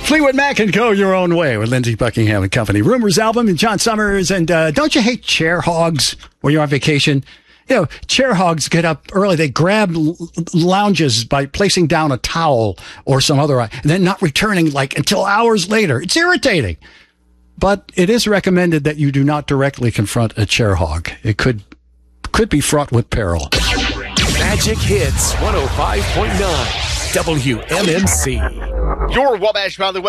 Fleetwood Mac and Go Your Own Way with Lindsey Buckingham and Company. Rumors album and John Summers. And don't you hate chair hogs when you're on vacation? You know, chair hogs get up early. They grab lounges by placing down a towel or some other, and then not returning until hours later. It's irritating. But it is recommended that you do not directly confront a chair hog. It could be fraught with peril. Magic Hits 105.9 WMMC. Your Wabash Valley